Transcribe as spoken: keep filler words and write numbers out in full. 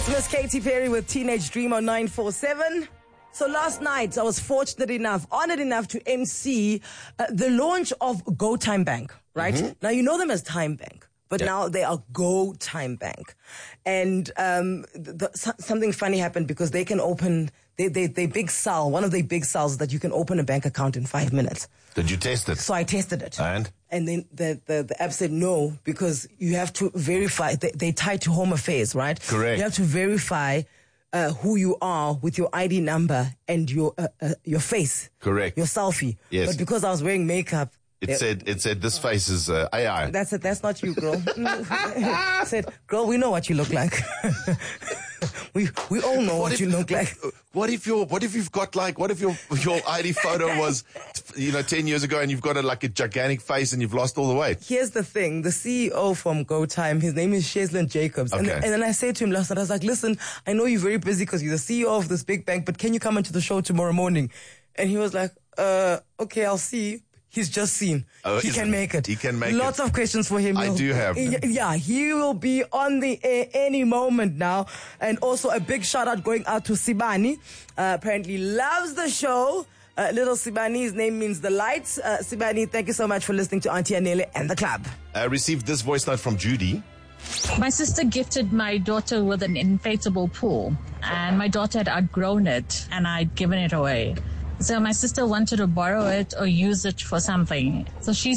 Miss Katy Perry with Teenage Dream on nine four seven. So last night, I was fortunate enough, honored enough to M C uh, the launch of Go Time Bank, right? Mm-hmm. Now, you know them as Time Bank, but yep. now they are Go Time Bank. And um, the, the, something funny happened because they can open, they, they, they big sell, one of the big sells is that you can open a bank account in five minutes. Did you test it? So I tested it. And? And then the, the, the app said no, because you have to verify, they, they tie to Home Affairs, right? Correct. You have to verify Uh, who you are with your I D number and your uh, uh, your face. Correct. Your selfie. Yes. But because I was wearing makeup, it uh, said it said this face is uh, A I. That's it. That's not you, girl. It said, girl, we know what you look like. we we all know what, what if, you look like. What if your what if you've got like what if your your I D photo was you know ten years ago and you've got a, like a gigantic face and you've lost all the weight? Here's the thing: the C E O from Go Time, his name is Sheslin Jacobs, okay. and, and then I said to him last night, I was like, listen, I know you're very busy because you're the C E O of this big bank, but can you come into the show tomorrow morning? And he was like, uh, okay, I'll see. He's just seen. Oh, he can make it. He can make Lots it. of questions for him. I He'll, do have them. Yeah, he will be on the air any moment now. And also a big shout out going out to Sibani. Uh, apparently loves the show. Uh, little Sibani's name means the lights. Uh, Sibani, thank you so much for listening to Auntie Anele and the club. I received this voice note from Judy. My sister gifted my daughter with an inflatable pool, and my daughter had outgrown it, and I'd given it away. So my sister wanted to borrow it or use it for something. So she